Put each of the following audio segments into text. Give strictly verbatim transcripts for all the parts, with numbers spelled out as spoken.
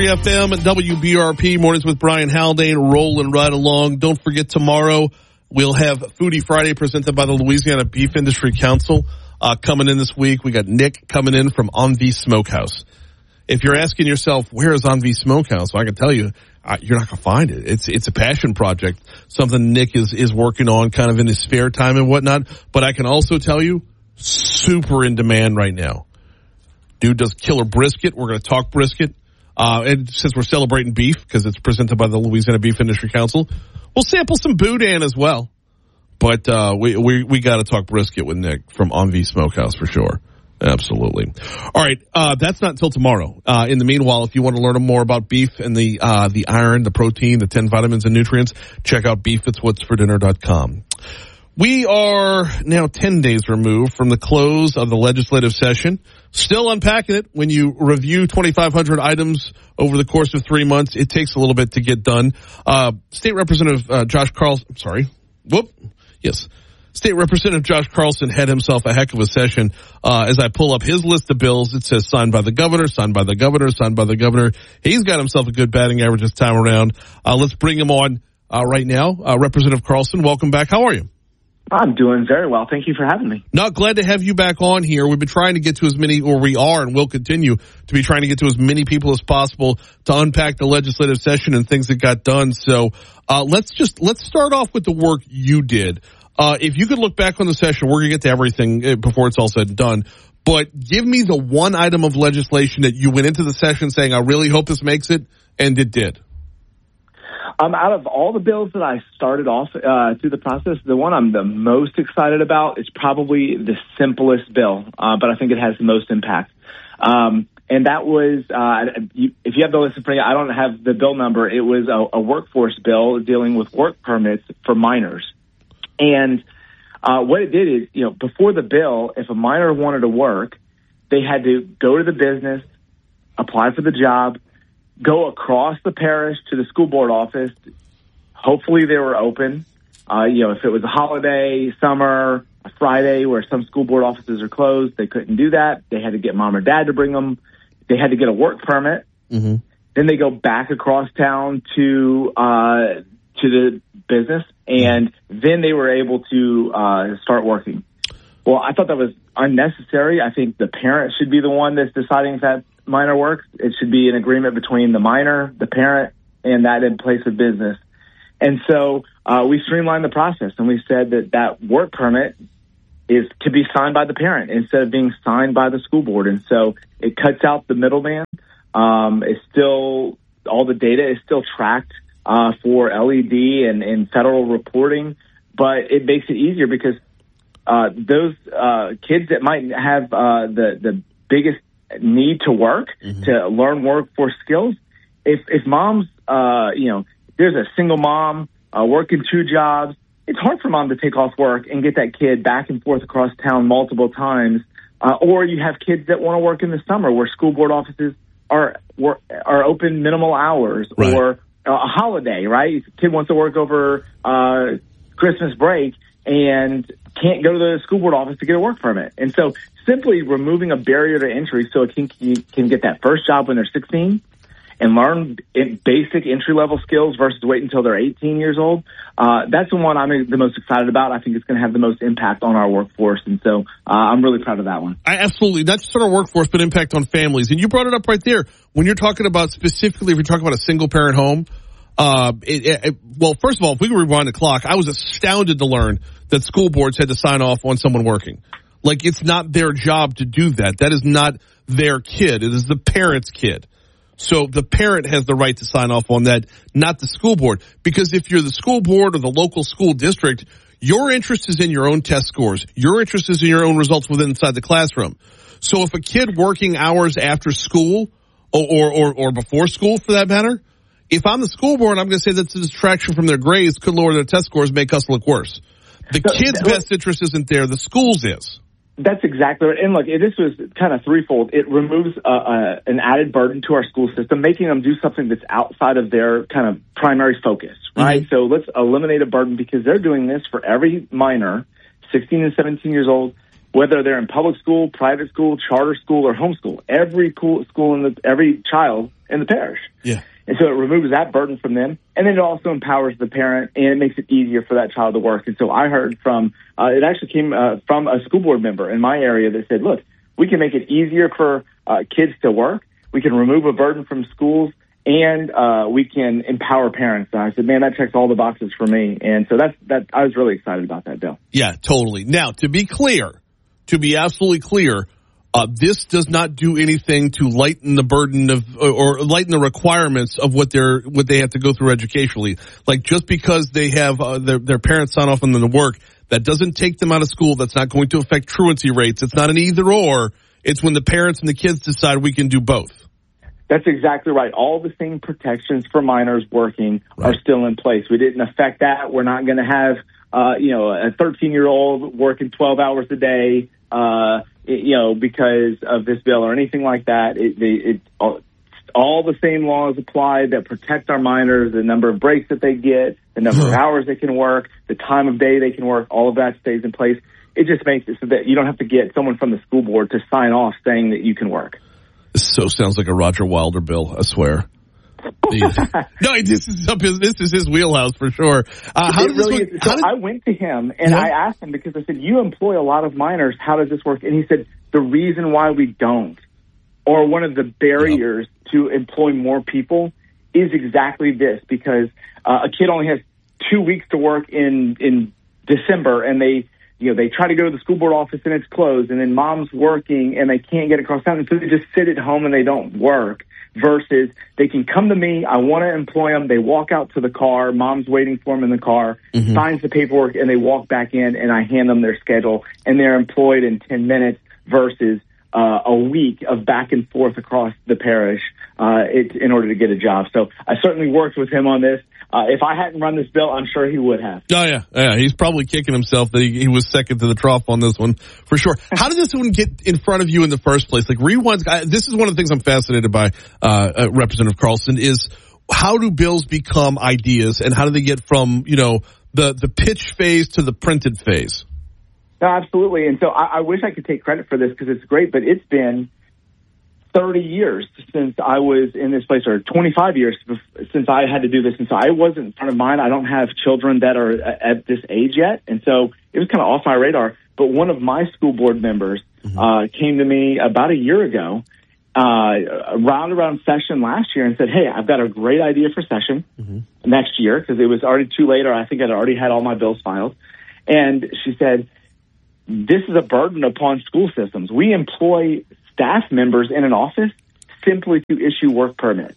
F M, W B R P, Mornings with Brian Haldane, rolling right along. Don't forget, tomorrow we'll have Foodie Friday presented by the Louisiana Beef Industry Council. Uh, coming in this week, we got Nick coming in from Envie Smokehouse. If you're asking yourself, where is Envie Smokehouse? Well, I can tell you, uh, you're not going to find it. It's it's a passion project, something Nick is, is working on kind of in his spare time and whatnot. But I can also tell you, super in demand right now. Dude does killer brisket. We're going to talk brisket. Uh, and since we're celebrating beef, because it's presented by the Louisiana Beef Industry Council, we'll sample some boudin as well. But uh, we we, we got to talk brisket with Nick from Envie Smokehouse for sure. Absolutely. All right, uh, that's not until tomorrow. Uh, in the meanwhile, if you want to learn more about beef and the uh, the iron, the protein, the ten vitamins and nutrients, check out beef it's what's for dinner dot com. We are now ten days removed from the close of the legislative session. Still unpacking it. When you review twenty-five hundred items over the course of three months, it takes a little bit to get done. Uh, State Representative uh, Josh Carlson, I'm sorry. Whoop. Yes. State Representative Josh Carlson had himself a heck of a session. Uh, as I pull up his list of bills, it says signed by the governor, signed by the governor, signed by the governor. He's got himself a good batting average this time around. Uh, let's bring him on uh, right now. Uh, Representative Carlson, welcome back. How are you? I'm doing very well. Thank you for having me. Not glad to have you back on here. We've been trying to get to as many, or we are and will continue to be trying to get to as many people as possible to unpack the legislative session and things that got done. So uh, let's just let's start off with the work you did. Uh, if you could look back on the session, we're going to get to everything before it's all said and done. But give me the one item of legislation that you went into the session saying, I really hope this makes it, and it did. Um, out of all the bills that I started off uh, through the process, the one I'm the most excited about is probably the simplest bill, uh, but I think it has the most impact. Um, and that was, uh, you, if you have the list in front of you, I don't have the bill number. It was a, a workforce bill dealing with work permits for minors. And uh, what it did is, you know, before the bill, if a minor wanted to work, they had to go to the business, apply for the job, go across the parish to the school board office. Hopefully they were open. Uh, you know, if it was a holiday, summer, a Friday where some school board offices are closed, they couldn't do that. They had to get mom or dad to bring them. They had to get a work permit. Mm-hmm. Then they go back across town to uh, to the business, and then they were able to uh, start working. Well, I thought that was unnecessary. I think the parent should be the one that's deciding if that minor works. It should be an agreement between the minor, the parent, and that in place of business. And so uh, we streamlined the process, and we said that that work permit is to be signed by the parent instead of being signed by the school board. And so it cuts out the middleman. Um, it's still, all the data is still tracked uh, for L E D and, and federal reporting, but it makes it easier because uh, those uh, kids that might have uh, the, the biggest need to work, mm-hmm. to learn workforce skills, if, if mom's, uh, you know, there's a single mom uh, working two jobs, it's hard for mom to take off work and get that kid back and forth across town multiple times. Uh, or you have kids that want to work in the summer where school board offices are are open minimal hours, right. Or a holiday, right? Kid wants to work over uh, Christmas break and can't go to the school board office to get a work permit. And so simply removing a barrier to entry so a kid can, can get that first job when they're sixteen and learn basic entry-level skills versus wait until they're eighteen years old, uh, that's the one I'm the most excited about. I think it's going to have the most impact on our workforce, and so uh, I'm really proud of that one. I, absolutely. Not just on our workforce, but impact on families. And you brought it up right there. When you're talking about specifically, if you're talking about a single-parent home, uh, it, it, well, first of all, if we could rewind the clock, I was astounded to learn that school boards had to sign off on someone working. Like, it's not their job to do that. That is not their kid. It is the parent's kid. So the parent has the right to sign off on that, not the school board. Because if you're the school board or the local school district, your interest is in your own test scores. Your interest is in your own results within inside the classroom. So if a kid working hours after school or, or, or, or before school, for that matter, if I'm the school board, I'm going to say that's a distraction from their grades, could lower their test scores, make us look worse. The so, kid's best interest isn't there. The school's is. That's exactly right. And look, this was kind of threefold. It removes uh, uh, an added burden to our school system, making them do something that's outside of their kind of primary focus, right? Mm-hmm. So let's eliminate a burden because they're doing this for every minor, sixteen and seventeen years old, whether they're in public school, private school, charter school, or homeschool. Every school in the every child in the parish. Yeah. And so it removes that burden from them, and then it also empowers the parent, and it makes it easier for that child to work. And so I heard from, uh, it actually came uh, from a school board member in my area that said, look, we can make it easier for uh, kids to work, we can remove a burden from schools, and uh, we can empower parents. And I said, man, that checks all the boxes for me. And so that's, that, I was really excited about that bill. Yeah, totally. Now, to be clear, to be absolutely clear, Uh, this does not do anything to lighten the burden of, or, or lighten the requirements of what they're, what they have to go through educationally. Like just because they have uh, their, their parents sign off on them to work, that doesn't take them out of school. That's not going to affect truancy rates. It's not an either or. It's when the parents and the kids decide we can do both. That's exactly right. All the same protections for minors working right. are still in place. We didn't affect that. We're not going to have, uh, you know, a thirteen-year-old working twelve hours a day, uh, you know, because of this bill or anything like that. It, it, it all, all the same laws apply that protect our minors, the number of breaks that they get, the number of hours they can work, the time of day they can work, all of that stays in place. It just makes it so that you don't have to get someone from the school board to sign off saying that you can work. This so sounds like a Roger Wilder bill, I swear. no, this is up his, this is his wheelhouse for sure. Uh, how it does really this work? is. So how did, I went to him and yeah. I asked him because I said, you employ a lot of minors. How does this work? And he said, the reason why we don't, or one of the barriers yeah. to employ more people is exactly this, because uh, a kid only has two weeks to work in, in December, and they, you know, they try to go to the school board office and it's closed, and then mom's working and they can't get across town, and so they just sit at home and they don't work. Versus they can come to me, I want to employ them, they walk out to the car, mom's waiting for them in the car, mm-hmm. signs the paperwork, and they walk back in, and I hand them their schedule, and they're employed in ten minutes versus uh, a week of back and forth across the parish uh, it, in order to get a job. So I certainly worked with him on this. Uh, if I hadn't run this bill, I'm sure he would have. Oh, yeah. Yeah, he's probably kicking himself that he, he was second to the trough on this one, for sure. How did this one get in front of you in the first place? Like, rewind, I, this is one of the things I'm fascinated by, uh, uh, Representative Carlson, is how do bills become ideas, and how do they get from, you know, the, the pitch phase to the printed phase? No, absolutely. And so I, I wish I could take credit for this because it's great, but it's been thirty years since I was in this place, or twenty-five years since I had to do this. And so I wasn't in front of mine. I don't have children that are at this age yet. And so it was kind of off my radar. But one of my school board members mm-hmm. uh, came to me about a year ago, uh, around around session last year, and said, hey, I've got a great idea for session mm-hmm. next year, because it was already too late, or I think I'd already had all my bills filed. And she said, this is a burden upon school systems. We employ staff members in an office simply to issue work permits.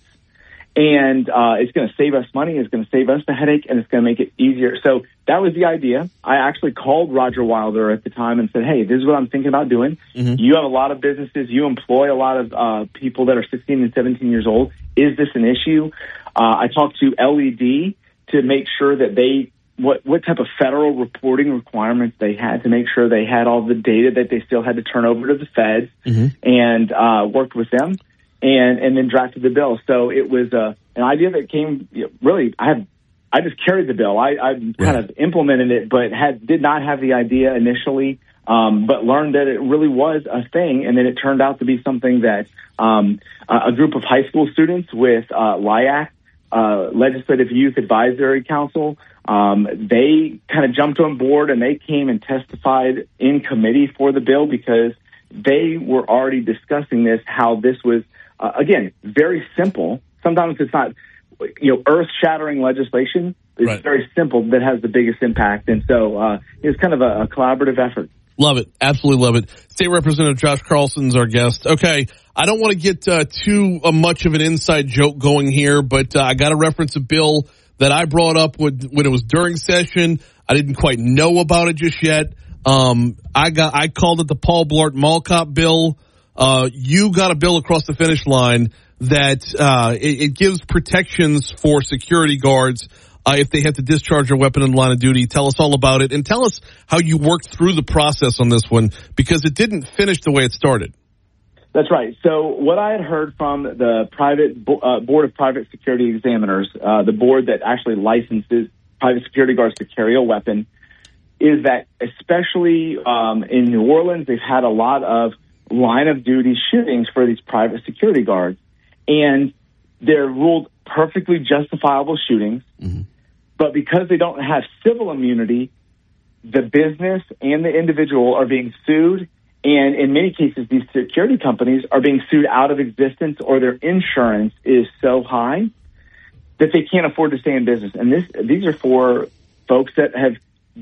And uh, it's going to save us money, it's going to save us the headache, and it's going to make it easier. So that was the idea. I actually called Roger Wilder at the time and said, hey, this is what I'm thinking about doing. Mm-hmm. You have a lot of businesses. You employ a lot of uh, people that are sixteen and seventeen years old. Is this an issue? Uh, I talked to L E D to make sure that they what what type of federal reporting requirements they had to make sure they had all the data that they still had to turn over to the feds, mm-hmm. and uh, worked with them, and and then drafted the bill. So it was uh, an idea that came, you know, really, I had I just carried the bill. I, I right. kind of implemented it, but had did not have the idea initially, um, but learned that it really was a thing, and then it turned out to be something that um, a group of high school students with uh, L I A C, uh, Legislative Youth Advisory Council, Um, they kind of jumped on board, and they came and testified in committee for the bill because they were already discussing this, how this was, uh, again, very simple. Sometimes it's not, you know, earth-shattering legislation. It's right. very simple that has the biggest impact. And so uh, it's kind of a, a collaborative effort. Love it. Absolutely love it. State Representative Josh Carlson's our guest. Okay, I don't want to get uh, too uh, much of an inside joke going here, but uh, I got to reference a bill that I brought up when, when it was during session. I didn't quite know about it just yet. Um, I got I called it the Paul Blart Mall Cop bill. Uh, you got a bill across the finish line that uh, it, it gives protections for security guards uh, if they have to discharge a weapon in the line of duty. Tell us all about it, and tell us how you worked through the process on this one, because it didn't finish the way it started. That's right. So what I had heard from the private uh, Board of Private Security Examiners, uh, the board that actually licenses private security guards to carry a weapon, is that especially um, in New Orleans, they've had a lot of line-of-duty shootings for these private security guards. And they're ruled perfectly justifiable shootings. Mm-hmm. But because they don't have civil immunity, the business and the individual are being sued. And in many cases, these security companies are being sued out of existence, or their insurance is so high that they can't afford to stay in business. And this, these are for folks that have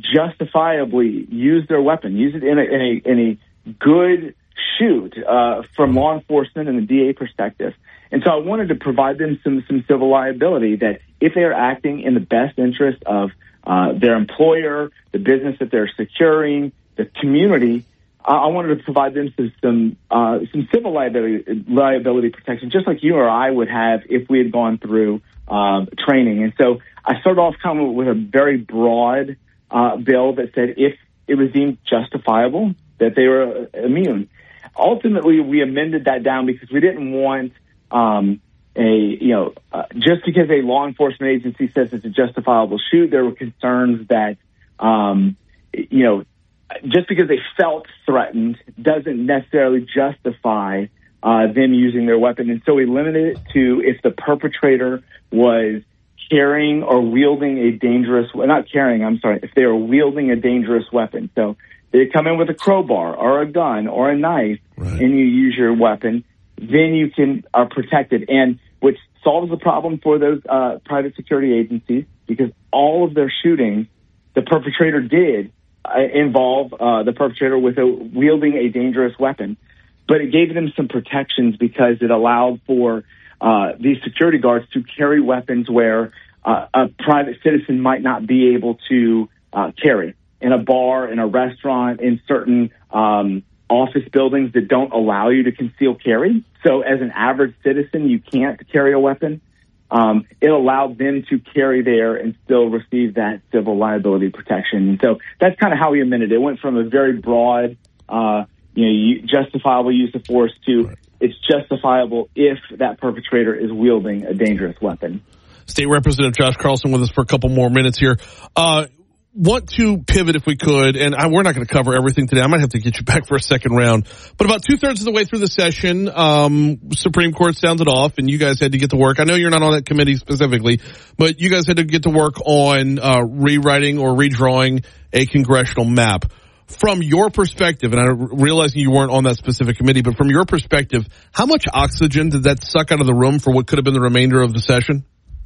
justifiably used their weapon, use it in a, in a, in a good shoot uh, from law enforcement and the D A perspective. And so I wanted to provide them some, some civil liability that if they are acting in the best interest of uh, their employer, the business that they're securing, the community, uh, I wanted to provide them some some, uh, some civil liability, liability protection, just like you or I would have if we had gone through uh, training. And so I started off coming with a very broad uh, bill that said if it was deemed justifiable, that they were immune. Ultimately, we amended that down because we didn't want um, a, you know, uh, just because a law enforcement agency says it's a justifiable shoot, there were concerns that, um, you know, just because they felt threatened doesn't necessarily justify uh, them using their weapon. And so we limited it to if the perpetrator was carrying or wielding a dangerous, not carrying, I'm sorry, if they were wielding a dangerous weapon. So they come in with a crowbar or a gun or a knife, right, and you use your weapon, then you can are protected, and which solves the problem for those uh, private security agencies, because all of their shootings, the perpetrator did uh, involve uh, the perpetrator with a wielding a dangerous weapon. But it gave them some protections because it allowed for uh, these security guards to carry weapons where uh, a private citizen might not be able to uh, carry. In a bar, in a restaurant, in certain um, office buildings that don't allow you to conceal carry. So as an average citizen, you can't carry a weapon. Um, it allowed them to carry there and still receive that civil liability protection. And so that's kind of how we amended it. It went from a very broad, uh, you know, justifiable use of force to right, it's justifiable if that perpetrator is wielding a dangerous weapon. State Representative Josh Carlson with us for a couple more minutes here. Uh, Want to pivot if we could, and I, we're not going to cover everything today. I might have to get you back for a second round. But about two-thirds of the way through the session, um, Supreme Court sounded off, and you guys had to get to work. I know you're not on that committee specifically, but you guys had to get to work on uh, rewriting or redrawing a congressional map. From your perspective, and I realizing you weren't on that specific committee, but from your perspective, how much oxygen did that suck out of the room for what could have been the remainder of the session?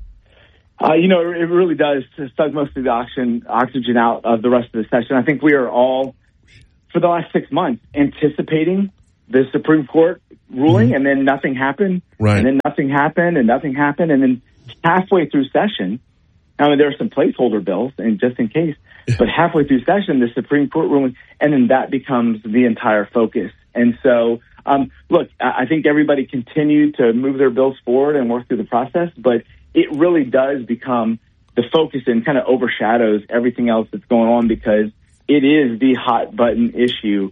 Uh, you know, it really does suck most of the oxygen, oxygen out of the rest of the session. I think we are all, for the last six months, anticipating the Supreme Court ruling, mm-hmm, and then nothing happened, right, and then nothing happened, and nothing happened, and then halfway through session, I mean, there are some placeholder bills, and just in case, but halfway through session, the Supreme Court ruling, and then that becomes the entire focus. And so, um, look, I think everybody continued to move their bills forward and work through the process, but it really does become the focus and kind of overshadows everything else that's going on, because it is the hot button issue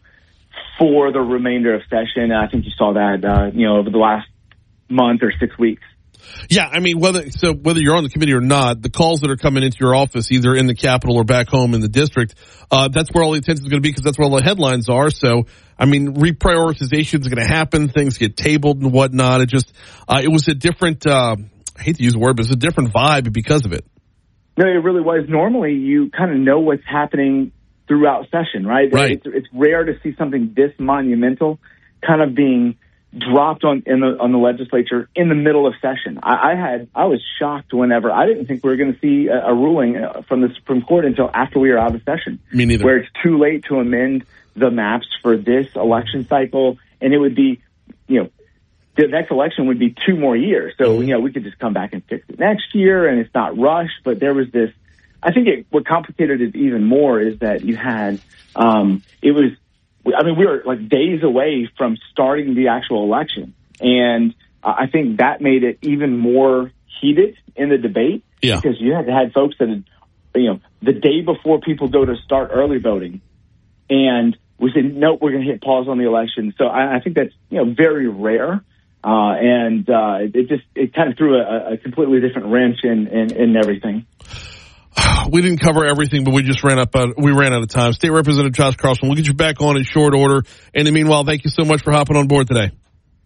for the remainder of session. And I think you saw that, uh, you know, over the last month or six weeks. Yeah, I mean, whether so whether you're on the committee or not, the calls that are coming into your office, either in the Capitol or back home in the district, uh, that's where all the attention is going to be, because that's where all the headlines are. So, I mean, reprioritization is going to happen. Things get tabled and whatnot. It just, uh, it was a different, uh, I hate to use the word, but it's a different vibe because of it. No, it really was. Normally, you kind of know what's happening throughout session, right? Right. It's, it's rare to see something this monumental kind of being dropped on in the on the legislature in the middle of session. I, I had I was shocked whenever I didn't think we were going to see a, a ruling from the Supreme Court until after we were out of session. Me neither. Where it's too late to amend the maps for this election cycle, and it would be, you know, the next election would be two more years. So, mm-hmm, you know, we could just come back and fix it next year, and it's not rushed. But there was this, I think it, what complicated it even more is that you had, um, it was, I mean, we were like days away from starting the actual election. And uh, I think that made it even more heated in the debate. Yeah. Because you had to have folks that had, you know, the day before people go to start early voting. And we said, nope, we're going to hit pause on the election. So I, I think that's, you know, very rare. Uh, and uh, it just it kind of threw a, a completely different wrench in, in, in everything. We didn't cover everything, but we just ran up. Out, we ran out of time. State Representative Josh Carlson, we'll get you back on in short order. And in the meanwhile, thank you so much for hopping on board today.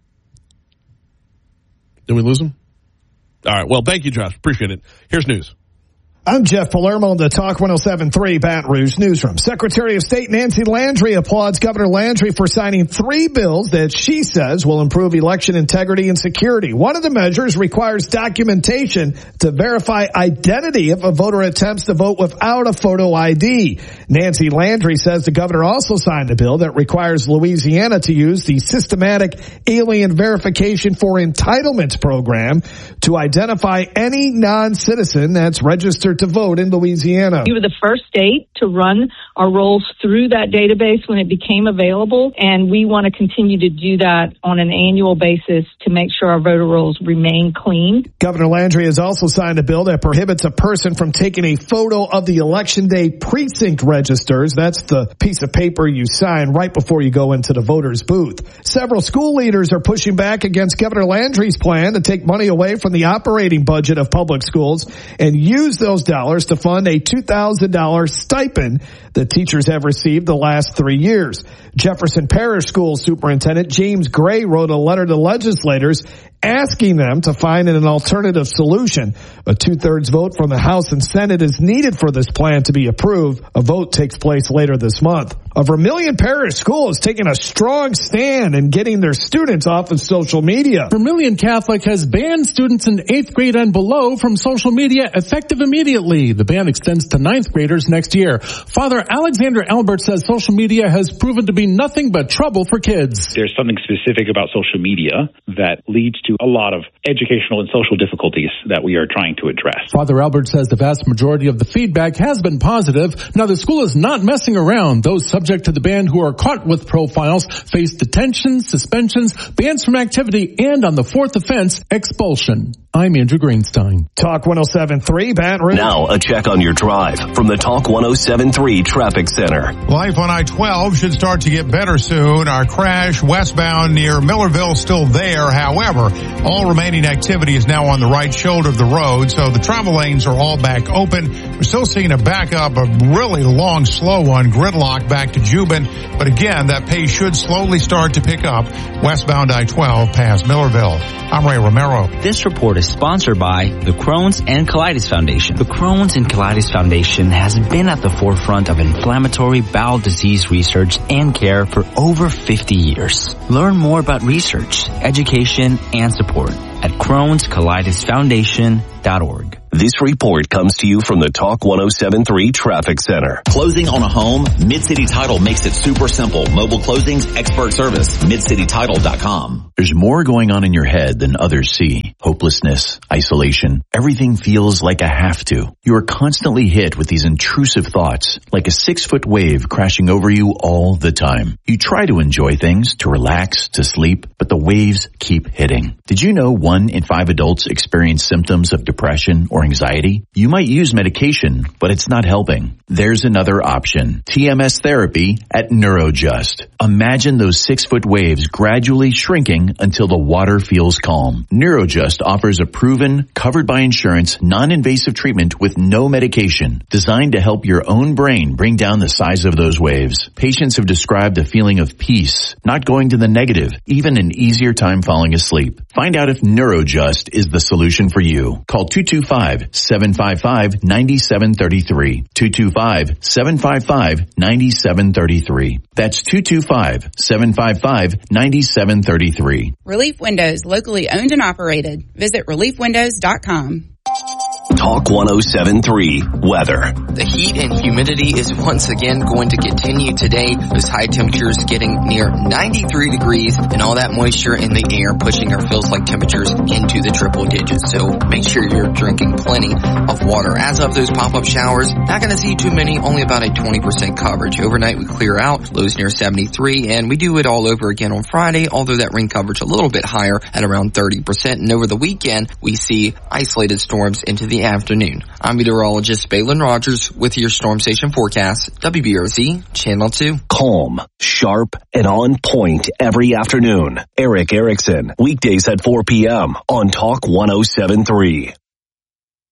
Did we lose him? All right. Well, thank you, Josh. Appreciate it. Here's news. I'm Jeff Palermo on the Talk one oh seven point three Baton Rouge Newsroom. Secretary of State Nancy Landry applauds Governor Landry for signing three bills that she says will improve election integrity and security. One of the measures requires documentation to verify identity if a voter attempts to vote without a photo I D. Nancy Landry says the governor also signed a bill that requires Louisiana to use the Systematic Alien Verification for Entitlements program to identify any non-citizen that's registered to vote in Louisiana. We were the first state to run our rolls through that database when it became available, and we want to continue to do that on an annual basis to make sure our voter rolls remain clean. Governor Landry has also signed a bill that prohibits a person from taking a photo of the election day precinct registers. That's the piece of paper you sign right before you go into the voter's booth. Several school leaders are pushing back against Governor Landry's plan to take money away from the operating budget of public schools and use those dollars to fund a two thousand dollars stipend that teachers have received the last three years. Jefferson Parish School Superintendent James Gray wrote a letter to legislators asking them to find an alternative solution. A two-thirds vote from the House and Senate is needed for this plan to be approved. A vote takes place later this month. A Vermilion Parish School is taking a strong stand in getting their students off of social media. Vermilion Catholic has banned students in eighth grade and below from social media effective immediately. The ban extends to ninth graders next year. Father Alexander Albert says social media has proven to be nothing but trouble for kids. There's something specific about social media that leads to a lot of educational and social difficulties that we are trying to address. Father Albert says the vast majority of the feedback has been positive. Now, the school is not messing around. Those subject to the ban who are caught with profiles face detentions, suspensions, bans from activity, and on the fourth offense, expulsion. I'm Andrew Greenstein. Talk one oh seven point three Baton Rouge. Now a check on your drive from the Talk one oh seven point three Traffic Center. Life on I twelve should start to get better soon. Our crash westbound near Millerville still there. However, all remaining activity is now on the right shoulder of the road, so the travel lanes are all back open. We're still seeing a backup, a really long, slow one, gridlock back to Jubin. But again, that pace should slowly start to pick up westbound I twelve past Millerville. I'm Ray Romero. This report is sponsored by the Crohn's and Colitis Foundation. The Crohn's and Colitis Foundation has been at the forefront of inflammatory bowel disease research and care for over fifty years. Learn more about research, education, and support at Crohn's Colitis Foundation dot org. This report comes to you from the Talk one oh seven point three Traffic Center. Closing on a home? Mid-City Title makes it super simple. Mobile closings, expert service. mid city title dot com. There's more going on in your head than others see. Hopelessness, isolation. Everything feels like a have to. You are constantly hit with these intrusive thoughts, like a six-foot wave crashing over you all the time. You try to enjoy things, to relax, to sleep, but the waves keep hitting. Did you know one in five adults experience symptoms of depression or anxiety? You might use medication, but it's not helping. There's another option. T M S therapy at Neurojust. Imagine those six-foot waves gradually shrinking until the water feels calm. Neurojust offers a proven, covered by insurance, non-invasive treatment with no medication, designed to help your own brain bring down the size of those waves. Patients have described a feeling of peace, not going to the negative, even an easier time falling asleep. Find out if Neurojust is the solution for you. Call two two five, seven five five, nine seven three three. two two five, seven five five, nine seven three three. That's two two five, seven five five, nine seven three three. Relief Windows, locally owned and operated. Visit relief windows dot com. Talk one oh seven point three Weather. The heat and humidity is once again going to continue today. Those high temperatures getting near ninety-three degrees and all that moisture in the air pushing our feels like temperatures into the triple digits. So make sure you're drinking plenty of water. As of those pop-up showers, not going to see too many, only about a twenty percent coverage. Overnight we clear out, lows near seventy-three, and we do it all over again on Friday, although that rain coverage a little bit higher at around thirty percent. And over the weekend, we see isolated storms into the afternoon. I'm meteorologist Balin Rogers with your Storm Station forecast, W B R Z Channel two. Calm, sharp, and on point every afternoon. Eric Erickson, weekdays at four p.m. on Talk one oh seven point three.